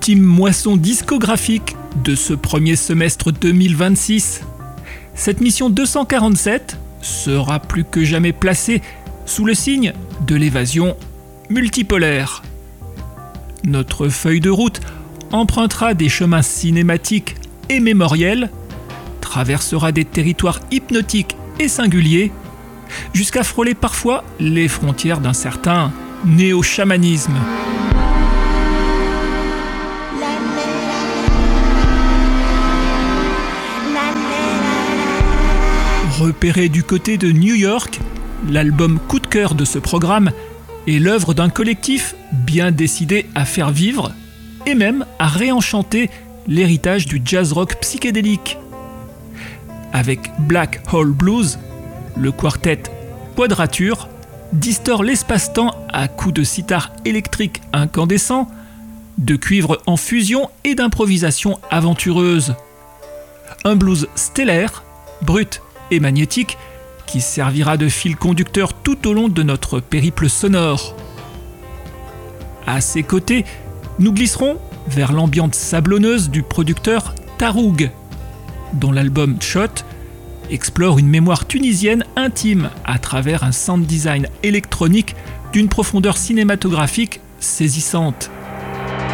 l'ultime moisson discographique de ce premier semestre 2026. Cette mission 247 sera plus que jamais placée sous le signe de l'évasion multipolaire. Notre feuille de route empruntera des chemins cinématiques et mémoriels, traversera des territoires hypnotiques et singuliers, jusqu'à frôler parfois les frontières d'un certain néo-chamanisme. Repéré du côté de New York, l'album coup de cœur de ce programme est l'œuvre d'un collectif bien décidé à faire vivre et même à réenchanter l'héritage du jazz rock psychédélique. Avec Black Hole Blues, le quartet Quadrature distord l'espace-temps à coups de sitar électrique incandescent, de cuivre en fusion et d'improvisation aventureuse. Un blues stellaire, brut et magnétique, qui servira de fil conducteur tout au long de notre périple sonore. À ses côtés, nous glisserons vers l'ambiance sablonneuse du producteur Taroug, dont l'album Shot explore une mémoire tunisienne intime à travers un sound design électronique d'une profondeur cinématographique saisissante.